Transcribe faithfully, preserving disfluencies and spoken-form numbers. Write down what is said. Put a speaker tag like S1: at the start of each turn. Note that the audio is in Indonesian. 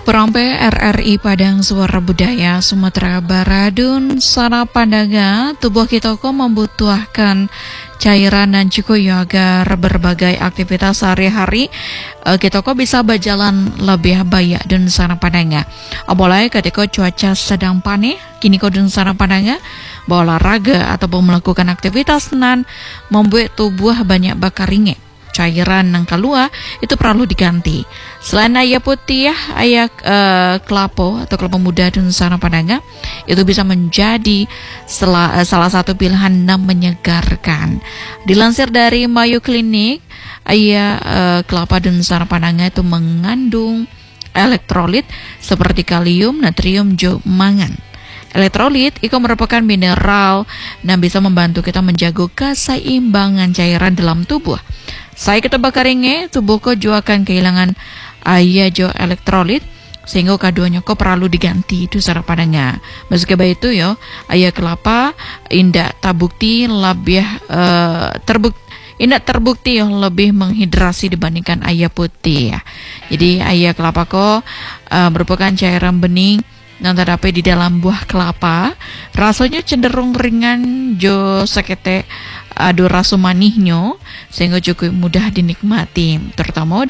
S1: Perampe R R I Padang Suara Budaya Sumatera Baradun Sana Pandaga tubuh kitoko membutuhkan cairan dan cikuyo agar berbagai aktivitas sehari-hari uh, kitoko bisa berjalan lebih baik dan sana Padanga. Apalagi ketika cuaca sedang panas, kini ko dan sana Padanga berolahraga ataupun melakukan aktivitas nan membuat tubuh banyak bakar ringan. Cairan yang keluar itu perlu diganti. Selain ayam putih, ayam uh, kelapa atau kelapa muda dan sana Padanga itu bisa menjadi salah, uh, salah satu pilihan yang menyegarkan. Dilansir dari Mayo Clinic, ayam uh, kelapa dan sana Padanga itu mengandung elektrolit seperti kalium, natrium, juga mangan. Elektrolit itu merupakan mineral yang bisa membantu kita menjaga keseimbangan cairan dalam tubuh. Saya kita bakaringe tubuh ko juga akan kehilangan ayah jo elektrolit sehingga kaduanya ko perlu diganti itu cara padanya. Meski begitu yo ayah kelapa indak terbukti lebih uh, terbukti indak terbukti yo lebih menghidrasi dibandingkan ayah putih ya. Jadi ayah kelapa ko uh, merupakan cairan bening yang terdapat di dalam buah kelapa. Rasanya cenderung ringan jo sekete adu rasa manisnya sehingga cukup mudah dinikmati, terutama